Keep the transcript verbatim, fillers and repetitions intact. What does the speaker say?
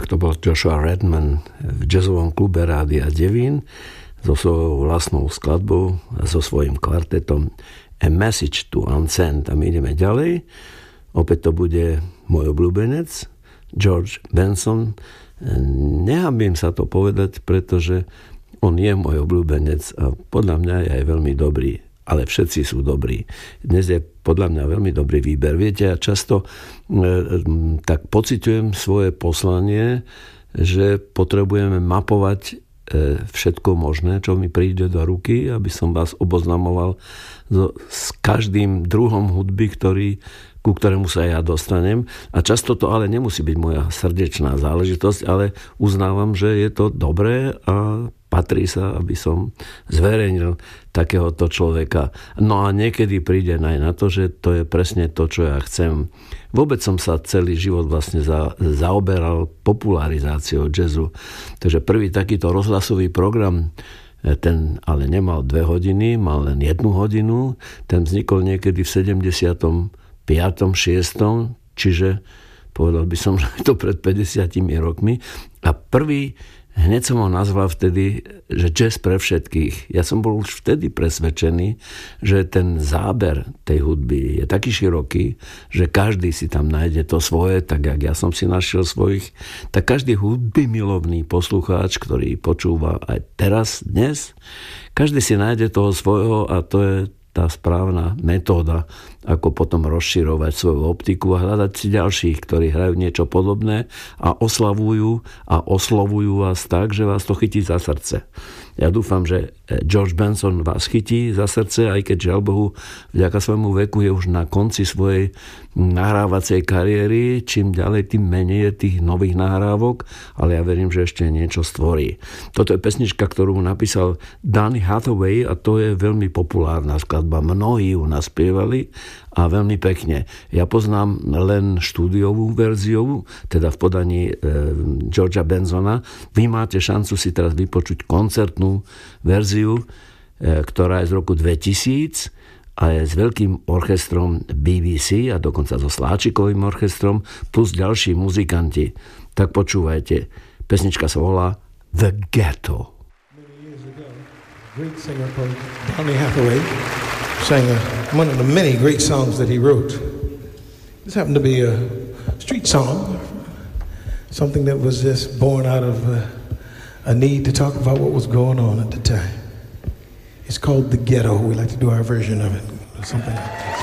tak to bol Joshua Redman v jazzovom klube Rádia Devín so svojou vlastnou skladbou a so svojím kvartetom A Message to Unsend. A my ideme ďalej. Opäť to bude môj obľúbenec George Benson. Nehábim sa to povedať, pretože on je môj obľúbenec a podľa mňa je aj veľmi dobrý. Ale všetci sú dobrí. Dnes je podľa mňa veľmi dobrý výber. Viete, ja často e, tak pociťujem svoje poslanie, že potrebujeme mapovať e, všetko možné, čo mi príde do ruky, aby som vás oboznamoval so, s každým druhom hudby, ktorý, ku ktorému sa ja dostanem. A často to ale nemusí byť moja srdečná záležitosť, ale uznávam, že je to dobré a patrí sa, aby som zverejnil takéhoto človeka. No a niekedy príde aj na to, že to je presne to, čo ja chcem. Vôbec som sa celý život vlastne za, zaoberal popularizáciou jazzu. Takže prvý takýto rozhlasový program, ten ale nemal dve hodiny, mal len jednu hodinu. Ten vznikol niekedy v sedemdesiatom piatom šiestom čiže povedal by som, že je to pred päťdesiatimi rokmi. A prvý hneď som ho nazval vtedy, že jazz pre všetkých. Ja som bol už vtedy presvedčený, že ten záber tej hudby je taký široký, že každý si tam nájde to svoje, tak jak ja som si našiel svojich, tak každý hudby milovný poslucháč, ktorý počúva aj teraz, dnes, každý si nájde toho svojho a to je tá správna metóda, ako potom rozširovať svoju optiku a hľadať si ďalších, ktorí hrajú niečo podobné a oslavujú a oslovujú vás tak, že vás to chytí za srdce. Ja dúfam, že George Benson vás chytí za srdce, aj keď žiaľ Bohu vďaka svojmu veku je už na konci svojej nahrávacej kariéry. Čím ďalej, tým menej je tých nových nahrávok, ale ja verím, že ešte niečo stvorí. Toto je pesnička, ktorú napísal Donny Hathaway a to je veľmi populárna skladba. Mnohí ju naspievali a veľmi pekne. Ja poznám len štúdiovú verziu, teda v podaní e, Georgea Bensona. Vy máte šancu si teraz vypočuť koncertnú verziu, e, ktorá je z roku dvetisíc a je s veľkým orchestrom bé bé cé a dokonca so Sláčikovým orchestrom plus ďalší muzikanti. Tak počúvajte. Pesnička sa volá The Ghetto. Many years ago, great singer called Donny Hathaway sang a, one of the many great songs that he wrote. This happened to be a street song, something that was just born out of a, a need to talk about what was going on at the time. It's called The Ghetto. We like to do our version of it, something like that.